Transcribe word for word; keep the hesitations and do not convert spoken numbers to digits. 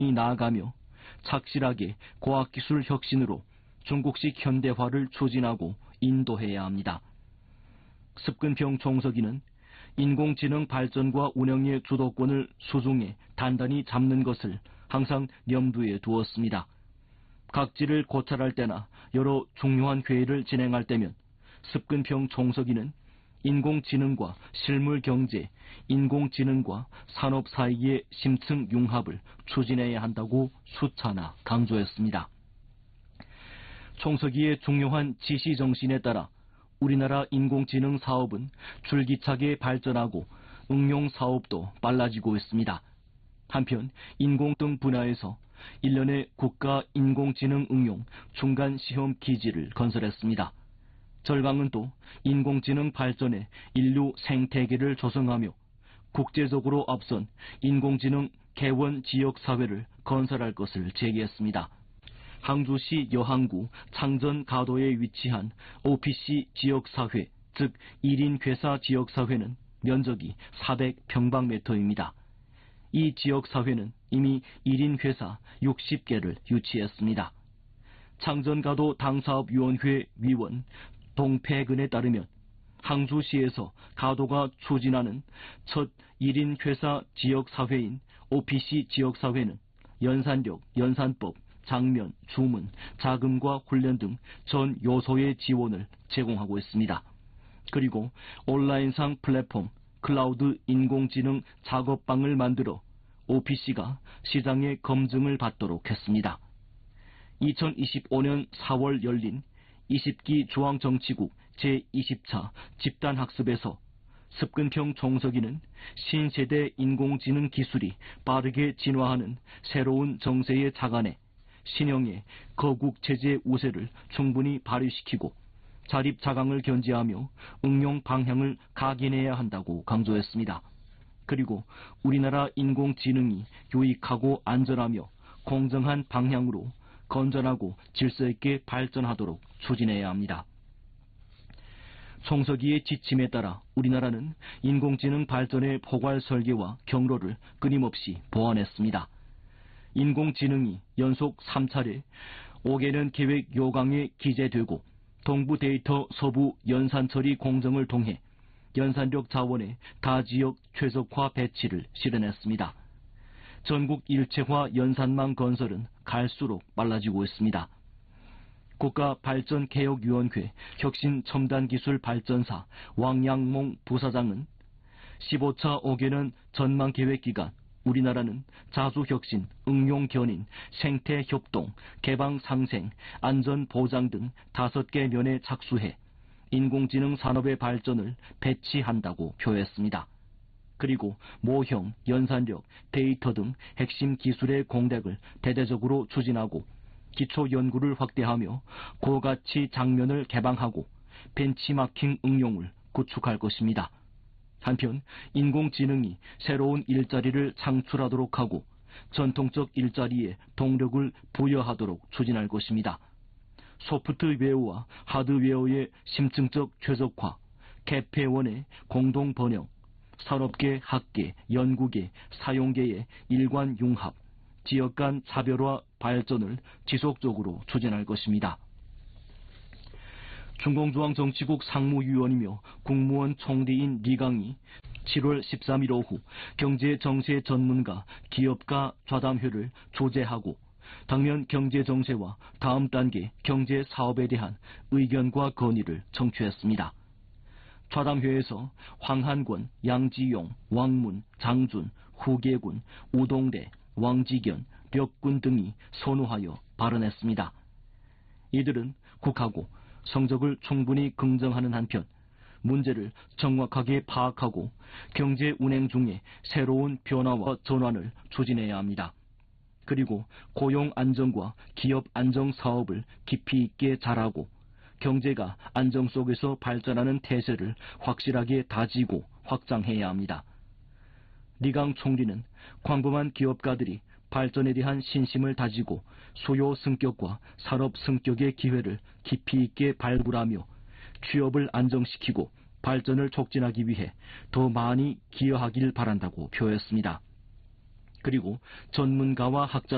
나아가며 착실하게 과학기술 혁신으로 중국식 현대화를 추진하고 인도해야 합니다. 습근평 총서기는 인공지능 발전과 운영의 주도권을 수중에 단단히 잡는 것을 항상 염두에 두었습니다. 각지를 고찰할 때나 여러 중요한 회의를 진행할 때면 습근평 총서기는 인공지능과 실물경제, 인공지능과 산업 사이의 심층 융합을 추진해야 한다고 수차나 강조했습니다. 총서기의 중요한 지시 정신에 따라 우리나라 인공지능 사업은 줄기차게 발전하고 응용 사업도 빨라지고 있습니다. 한편 인공 등 분야에서 일 년의 국가 인공지능 응용 중간 시험 기지를 건설했습니다. 절강은 또 인공지능 발전에 인류 생태계를 조성하며 국제적으로 앞선 인공지능 개원 지역사회를 건설할 것을 제기했습니다. 항주시 여항구 창전가도에 위치한 오피씨 지역사회, 즉 일 인 회사 지역사회는 면적이 사백 평방미터입니다. 이 지역사회는 이미 일 인 회사 육십 개를 유치했습니다. 창전가도 당사업위원회 위원 동패근에 따르면 항주시에서 가도가 추진하는 첫 일 인 회사 지역사회인 오피씨 지역사회는 연산력, 연산법, 장면, 주문, 자금과 훈련 등 전 요소의 지원을 제공하고 있습니다. 그리고 온라인상 플랫폼 클라우드 인공지능 작업방을 만들어 오피씨가 시장의 검증을 받도록 했습니다. 이천이십오 년 사월 열린 이십 기 중앙정치국 제이십 차 집단학습에서 습근평 총서기는 신세대 인공지능 기술이 빠르게 진화하는 새로운 정세에 착안해 신형의 거국체제 우세를 충분히 발휘시키고 자립자강을 견지하며 응용 방향을 각인해야 한다고 강조했습니다. 그리고 우리나라 인공지능이 유익하고 안전하며 공정한 방향으로 건전하고 질서 있게 발전하도록 추진해야 합니다. 총서기의 지침에 따라 우리나라는 인공지능 발전의 포괄 설계와 경로를 끊임없이 보완했습니다. 인공지능이 연속 삼 차례 오 개년 계획 요강에 기재되고 동부 데이터 서부 연산 처리 공정을 통해 연산력 자원의 다지역 최적화 배치를 실현했습니다. 전국 일체화 연산망 건설은 갈수록 빨라지고 있습니다. 국가발전개혁위원회 혁신첨단기술발전사 왕양몽 부사장은 십오 차 오 개년 전망계획기간 우리나라는 자주혁신, 응용견인, 생태협동, 개방상생, 안전보장 등 다섯 개 면에 착수해 인공지능 산업의 발전을 배치한다고 표했습니다. 그리고 모형, 연산력, 데이터 등 핵심 기술의 공백을 대대적으로 추진하고 기초연구를 확대하며 고가치 장면을 개방하고 벤치마킹 응용을 구축할 것입니다. 한편 인공지능이 새로운 일자리를 창출하도록 하고 전통적 일자리에 동력을 부여하도록 추진할 것입니다. 소프트웨어와 하드웨어의 심층적 최적화, 개폐원의 공동 번영, 산업계, 학계, 연구계, 사용계의 일관 융합, 지역 간 차별화 발전을 지속적으로 추진할 것입니다. 중공중앙정치국 상무위원이며 국무원 총리인 리강이 칠월 십삼일 오후 경제정세 전문가 기업가 좌담회를 주재하고 당면 경제정세와 다음 단계 경제사업에 대한 의견과 건의를 청취했습니다. 좌담회에서 황한권, 양지용, 왕문, 장준, 후계군, 우동대, 왕지견, 벽군 등이 선호하여 발언했습니다. 이들은 국하고 성적을 충분히 긍정하는 한편 문제를 정확하게 파악하고 경제 운행 중에 새로운 변화와 전환을 추진해야 합니다. 그리고 고용 안정과 기업 안정 사업을 깊이 있게 잘하고 경제가 안정 속에서 발전하는 태세를 확실하게 다지고 확장해야 합니다. 리강 총리는 광범한 기업가들이 발전에 대한 신심을 다지고 수요 승격과 산업 승격의 기회를 깊이 있게 발굴하며 취업을 안정시키고 발전을 촉진하기 위해 더 많이 기여하길 바란다고 표했습니다. 그리고 전문가와 학자